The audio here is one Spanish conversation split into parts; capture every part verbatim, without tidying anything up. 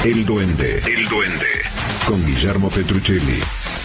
El Duende, El Duende, con Guillermo Petruccelli.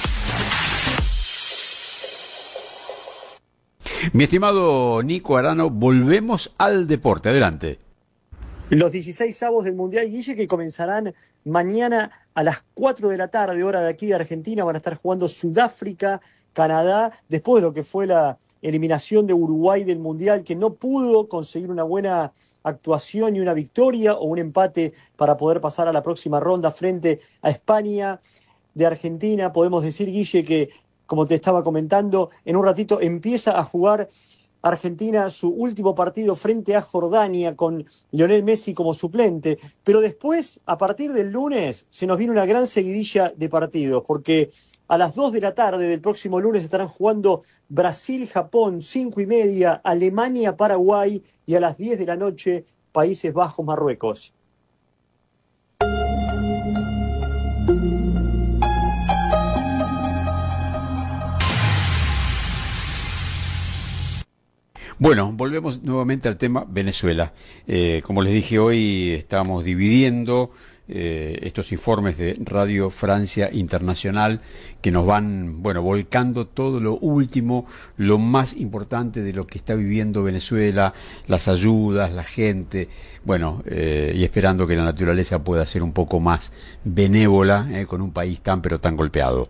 Mi estimado Nico Arano, volvemos al deporte. Adelante. Los dieciséis avos del Mundial, Guille, que comenzarán mañana a las cuatro de la tarde, hora de aquí de Argentina. Van a estar jugando Sudáfrica, Canadá, después de lo que fue la eliminación de Uruguay del Mundial, que no pudo conseguir una buena actuación y una victoria o un empate para poder pasar a la próxima ronda frente a España. De Argentina podemos decir, Guille, que, como te estaba comentando, en un ratito empieza a jugar Argentina su último partido frente a Jordania con Lionel Messi como suplente, pero después, a partir del lunes, se nos viene una gran seguidilla de partidos, porque a las dos de la tarde del próximo lunes estarán jugando Brasil-Japón, cinco y media, Alemania-Paraguay, y a las diez de la noche, Países Bajos-Marruecos. Bueno, volvemos nuevamente al tema Venezuela. Eh, como les dije hoy, estamos dividiendo eh, estos informes de Radio Francia Internacional que nos van, bueno, volcando todo lo último, lo más importante de lo que está viviendo Venezuela, las ayudas, la gente, bueno, eh, y esperando que la naturaleza pueda ser un poco más benévola eh, con un país tan pero tan golpeado.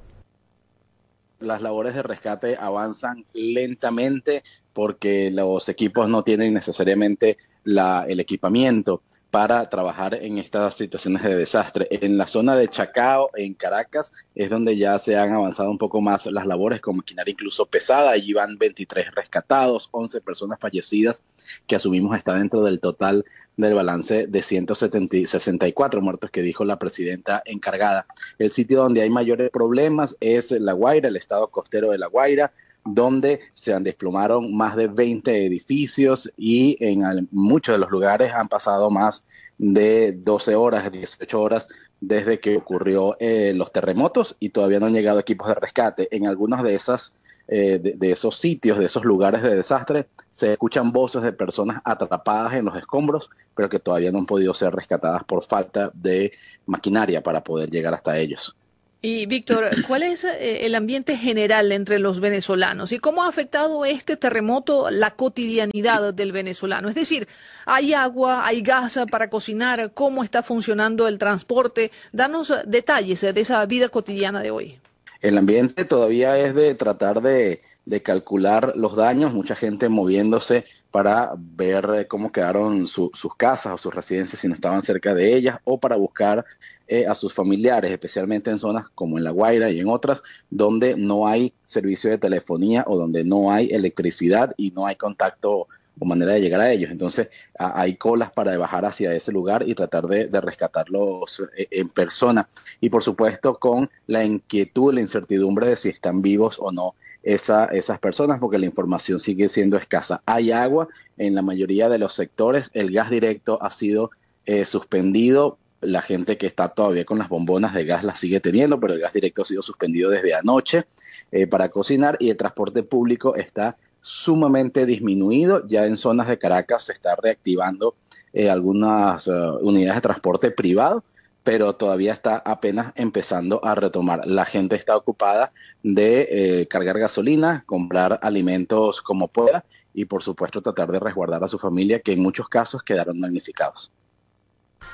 Las labores de rescate avanzan lentamente porque los equipos no tienen necesariamente la, el equipamiento para trabajar en estas situaciones de desastre. En la zona de Chacao, en Caracas, es donde ya se han avanzado un poco más las labores con maquinaria incluso pesada. Allí van veintitrés rescatados, once personas fallecidas, que asumimos está dentro del total del balance de ciento sesenta y cuatro muertos que dijo la presidenta encargada. El sitio donde hay mayores problemas es La Guaira, el estado costero de La Guaira, donde se han desplomaron más de veinte edificios y en muchos de los lugares han pasado más de doce horas, dieciocho horas desde que ocurrió eh, los terremotos y todavía no han llegado equipos de rescate. En algunos de esas eh, de, de esos sitios, de esos lugares de desastre, se escuchan voces de personas atrapadas en los escombros, pero que todavía no han podido ser rescatadas por falta de maquinaria para poder llegar hasta ellos. Y Víctor, ¿cuál es eh, el ambiente general entre los venezolanos y cómo ha afectado este terremoto la cotidianidad del venezolano? Es decir, ¿hay agua, hay gas para cocinar? ¿Cómo está funcionando el transporte? Danos detalles de esa vida cotidiana de hoy. El ambiente todavía es de tratar de, de calcular los daños, mucha gente moviéndose para ver cómo quedaron su, sus casas o sus residencias si no estaban cerca de ellas, o para buscar eh, a sus familiares, especialmente en zonas como en La Guaira y en otras, donde no hay servicio de telefonía o donde no hay electricidad y no hay contacto o manera de llegar a ellos. Entonces a, hay colas para bajar hacia ese lugar y tratar de, de rescatarlos eh, en persona. Y por supuesto con la inquietud, la incertidumbre de si están vivos o no esa, esas personas, porque la información sigue siendo escasa. Hay agua en la mayoría de los sectores, el gas directo ha sido eh, suspendido. La gente que está todavía con las bombonas de gas las sigue teniendo, pero el gas directo ha sido suspendido desde anoche eh, para cocinar, y el transporte público está sumamente disminuido. Ya en zonas de Caracas se está reactivando eh, algunas uh, unidades de transporte privado, pero todavía está apenas empezando a retomar. La gente está ocupada de eh, cargar gasolina, comprar alimentos como pueda y por supuesto tratar de resguardar a su familia, que en muchos casos quedaron damnificados.